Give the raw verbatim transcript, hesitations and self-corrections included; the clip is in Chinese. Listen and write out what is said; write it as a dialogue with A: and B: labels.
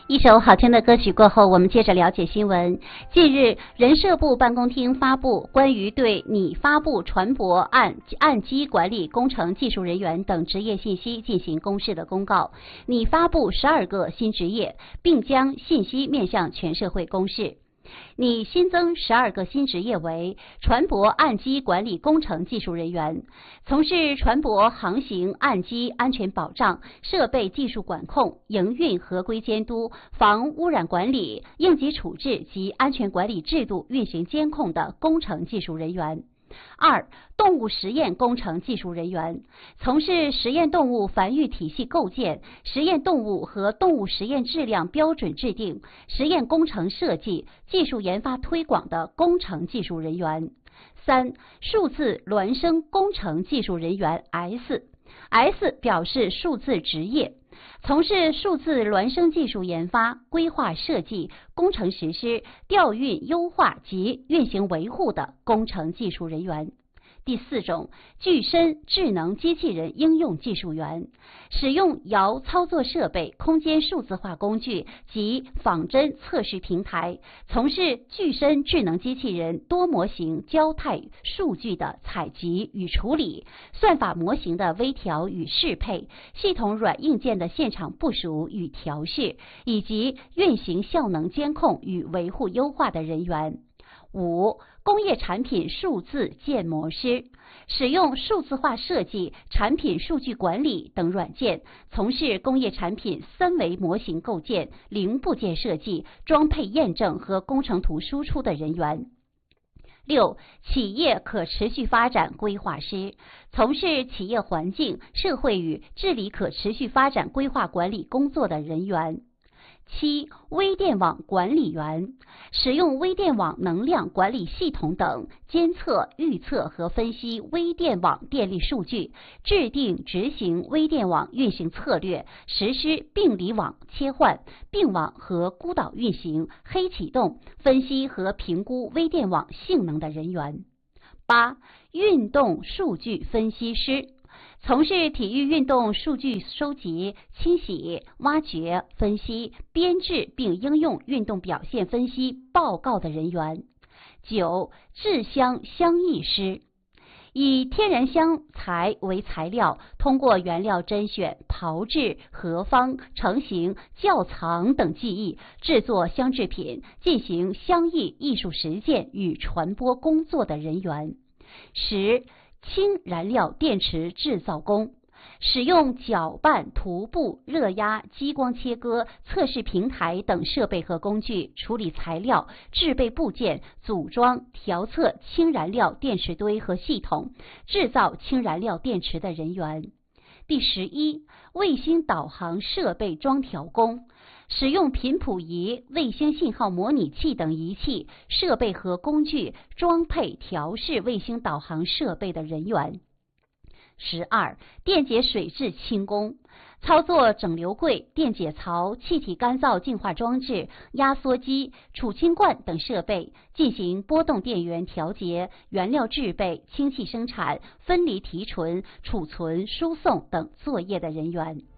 A: 一首好听的歌曲过后，我们接着了解新闻。近日，人社部办公厅发布关于对拟发布船舶岸岸基管理工程技术人员等职业信息进行公示的公告，拟发布十二个新职业，并将信息面向全社会公示。拟新增十二个新职业为船舶岸基管理工程技术人员，从事船舶航行岸基安全保障、设备技术管控、营运合规监督、防污染管理、应急处置及安全管理制度运行监控的工程技术人员。二、动物实验工程技术人员，从事实验动物繁育体系构建、实验动物和动物实验质量标准制定、实验工程设计、技术研发推广的工程技术人员。三、数字孪生工程技术人员 S，S 表示数字职业。从事数字孪生技术研发、规划设计、工程实施、调运优化及运行维护的工程技术人员。第四种，具身智能机器人应用技术员，使用遥操作设备、空间数字化工具及仿真测试平台，从事具身智能机器人多模型胶态数据的采集与处理、算法模型的微调与适配、系统软硬件的现场部署与调试，以及运行效能监控与维护优化的人员。五、工业产品数字建模师，使用数字化设计、产品数据管理等软件，从事工业产品三维模型构建、零部件设计、装配验证和工程图输出的人员。六、企业可持续发展规划师，从事企业环境、社会与治理可持续发展规划管理工作的人员。七、微电网管理员，使用微电网能量管理系统等监测、预测和分析微电网电力数据，制定执行微电网运行策略，实施并离网切换、并网和孤岛运行、黑启动，分析和评估微电网性能的人员。八、运动数据分析师，从事体育运动数据收集、清洗、挖掘、分析、编制并应用运动表现分析报告的人员。九、制香香艺师，以天然香材为材料，通过原料甄选、炮制、合方、成型、窖藏等技艺，制作香制品，进行香艺艺术实践与传播工作的人员。十、氢燃料电池制造工，使用搅拌、涂布、热压、激光切割、测试平台等设备和工具，处理材料、制备部件、组装、调测氢燃料电池堆和系统，制造氢燃料电池的人员。第十一，卫星导航设备装调工，使用频谱仪、卫星信号模拟器等仪器、设备和工具装配调试卫星导航设备的人员。十二、电解水质清工，操作整流柜、电解槽、气体干燥净化装置、压缩机、储氢罐等设备，进行波动电源调节、原料制备、氢气生产、分离提纯、储存、输送等作业的人员。